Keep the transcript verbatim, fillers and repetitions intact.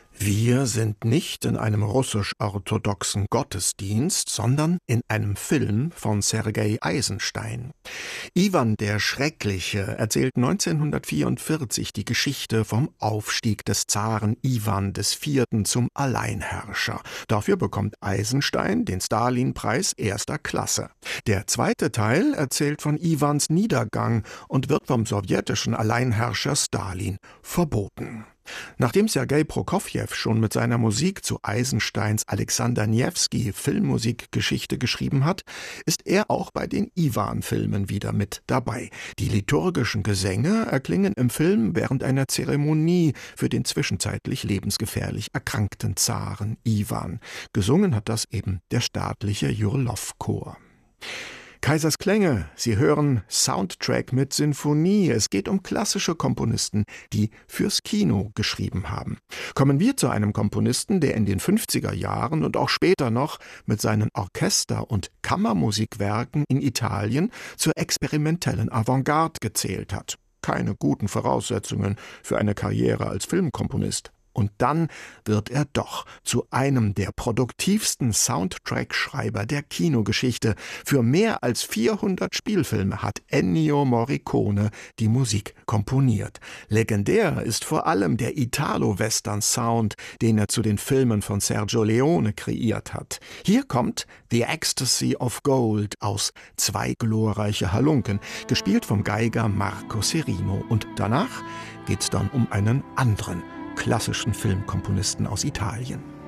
Wir sind nicht in einem russisch-orthodoxen Gottesdienst, sondern in einem Film von Sergei Eisenstein. Iwan der Schreckliche erzählt neunzehnhundertvierundvierzig die Geschichte vom Aufstieg des Zaren Iwan des Vierten zum Alleinherrscher. Dafür bekommt Eisenstein den Stalin-Preis erster Klasse. Der zweite Teil erzählt von Iwans Niedergang und wird vom sowjetischen Alleinherrscher Stalin verboten. Nachdem Sergei Prokofjew schon mit seiner Musik zu Eisensteins Alexander Newski Filmmusikgeschichte geschrieben hat, ist er auch bei den Iwan-Filmen wieder mit dabei. Die liturgischen Gesänge erklingen im Film während einer Zeremonie für den zwischenzeitlich lebensgefährlich erkrankten Zaren Iwan. Gesungen hat das eben der staatliche Jurlow-Chor. Kaisers Klänge, Sie hören Soundtrack mit Sinfonie. Es geht um klassische Komponisten, die fürs Kino geschrieben haben. Kommen wir zu einem Komponisten, der in den fünfziger Jahren und auch später noch mit seinen Orchester- und Kammermusikwerken in Italien zur experimentellen Avantgarde gezählt hat. Keine guten Voraussetzungen für eine Karriere als Filmkomponist. Und dann wird er doch zu einem der produktivsten Soundtrack-Schreiber der Kinogeschichte. Für mehr als vierhundert Spielfilme hat Ennio Morricone die Musik komponiert. Legendär ist vor allem der Italo-Western-Sound, den er zu den Filmen von Sergio Leone kreiert hat. Hier kommt The Ecstasy of Gold aus Zwei glorreiche Halunken, gespielt vom Geiger Marco Serino. Und danach geht's dann um einen anderen klassischen Filmkomponisten aus Italien.